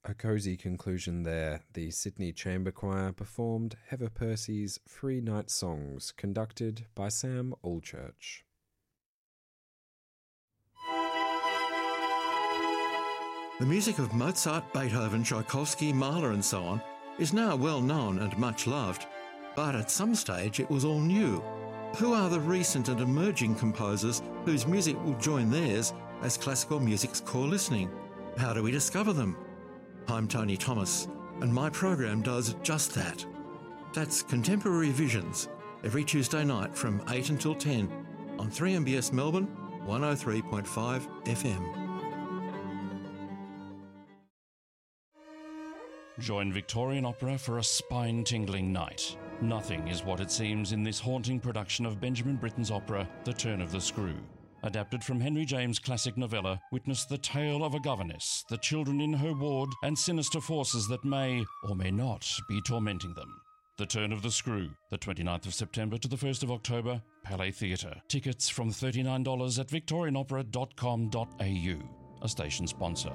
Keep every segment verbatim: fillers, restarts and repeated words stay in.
A cosy conclusion there. The Sydney Chamber Choir performed Heather Percy's Three Night Songs, conducted by Sam Allchurch. The music of Mozart, Beethoven, Tchaikovsky, Mahler and so on is now well known and much loved, but at some stage it was all new. Who are the recent and emerging composers whose music will join theirs as classical music's core listening? How do we discover them? I'm Tony Thomas, and my program does just that. That's Contemporary Visions, every Tuesday night from eight until ten on three M B S Melbourne, one oh three point five F M. Join Victorian Opera for a spine-tingling night. Nothing is what it seems in this haunting production of Benjamin Britten's opera, The Turn of the Screw. Adapted from Henry James' classic novella, witness the tale of a governess, the children in her ward, and sinister forces that may, or may not, be tormenting them. The Turn of the Screw, the twenty-ninth of September to the first of October, Palais Theatre. Tickets from thirty-nine dollars at victorian opera dot com dot a u, a station sponsor.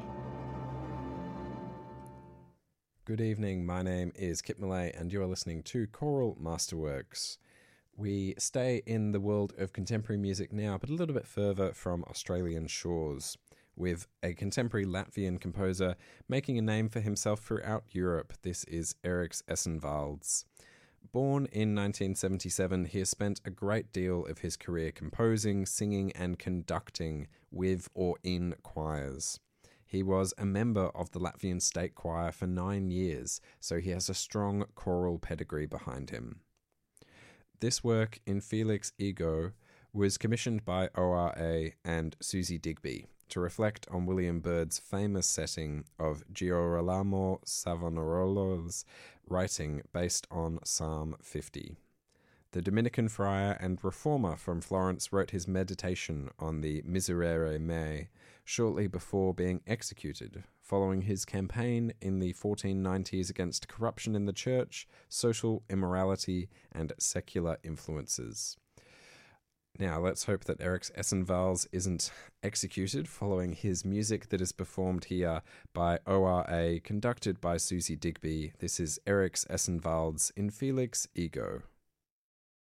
Good evening, my name is Kip Millay and you're listening to Choral Masterworks. We stay in the world of contemporary music now, but a little bit further from Australian shores, with a contemporary Latvian composer making a name for himself throughout Europe. This is Eriks Essenvalds. Born in nineteen seventy-seven, he has spent a great deal of his career composing, singing and conducting with or in choirs. He was a member of the Latvian State Choir for nine years, so he has a strong choral pedigree behind him. This work, In Felix Ego, was commissioned by O R A and Susie Digby to reflect on William Byrd's famous setting of Girolamo Savonarola's writing based on Psalm fifty. The Dominican friar and reformer from Florence wrote his meditation on the Miserere Mei shortly before being executed, following his campaign in the fourteen nineties against corruption in the church, social immorality, and secular influences. Now, let's hope that Eriks Essenvalds isn't executed following his music that is performed here by O R A, conducted by Susie Digby. This is Eriks Essenvalds in Felix Ego.